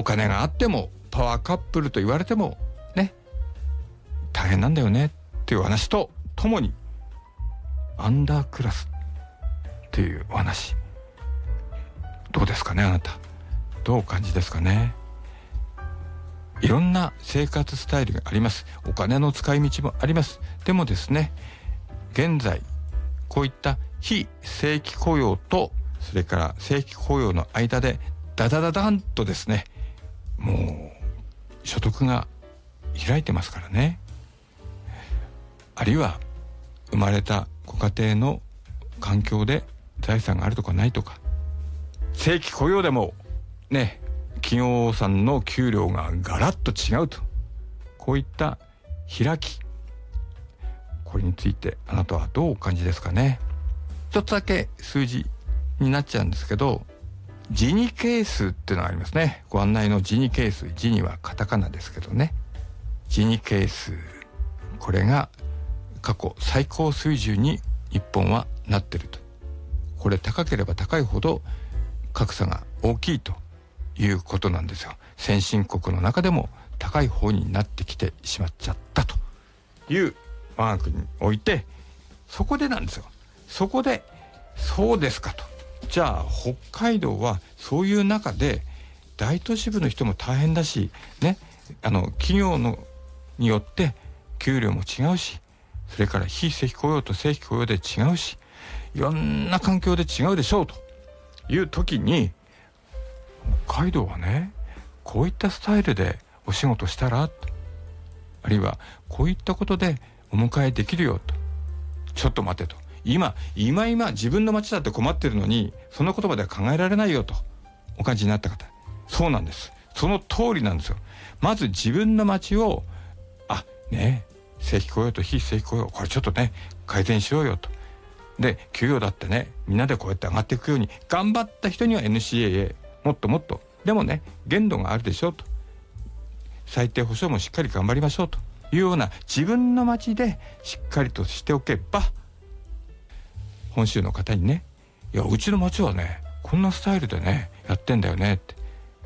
お金があってもパワーカップルと言われてもね、大変なんだよねっていう話とともに、アンダークラスっていうお話、どうですかね、あなたどうお感じですかね。いろんな生活スタイルがあります。お金の使い道もあります。でもですね、現在こういった非正規雇用とそれから正規雇用の間でダダダダンとですね、もう所得が開いてますからね。あるいは生まれたご家庭の環境で財産があるとかないとか、正規雇用でもね、企業さんの給料がガラッと違うと、こういった開き、これについてあなたはどうお感じですかね。一つだけ数字になっちゃうんですけど、ジニ係数っていうのがありますね。ご案内のジニ係数、ジニはカタカナですけどね、ジニ係数、これが過去最高水準に日本はなってると。これ高ければ高いほど格差が大きいということなんですよ。先進国の中でも高い方になってきてしまっちゃったという我が国において、そこでなんですよ。そこでそうですかと、じゃあ北海道はそういう中で大都市部の人も大変だしね、企業によって給料も違うし、それから非正規雇用と正規雇用で違うし、いろんな環境で違うでしょうという時に、北海道はね、こういったスタイルでお仕事したら、あるいはこういったことでお迎えできるよと。ちょっと待てと、今自分の町だって困ってるのにそんなことまでは考えられないよとお感じになった方、そうなんです。その通りなんですよ。まず自分の町を正規雇用と非正規雇用、これちょっとね改善しようよと。で給与だってね、みんなでこうやって上がっていくように頑張った人には NCAA もっともっと、でもね限度があるでしょと、最低保障もしっかり頑張りましょうというような自分の町でしっかりとしておけば、本州の方にね、いやうちの町はねこんなスタイルでねやってんだよねって、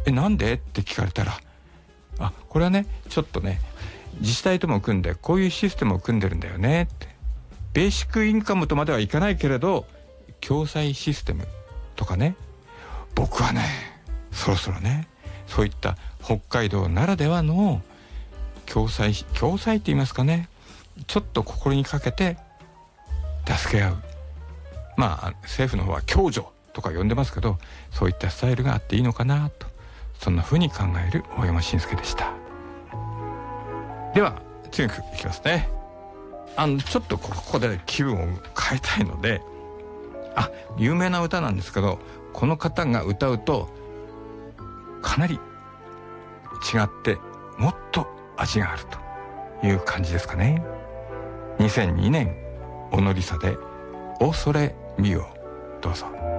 なんでって聞かれたら、これはねちょっとね自治体とも組んでこういうシステムを組んでるんだよねって、ベーシックインカムとまではいかないけれど共済システムとかね、僕はねそろそろねそういった北海道ならではの共済って言いますかね、ちょっと心にかけて助け合う、政府の方は共助とか呼んでますけど、そういったスタイルがあっていいのかなと、そんな風に考える大山伸介でした。では次の曲いきますね。ちょっとここで気分を変えたいので、有名な歌なんですけど、この方が歌うとかなり違ってもっと味があるという感じですかね。2002年オノリサでおそれみよ、どうぞ。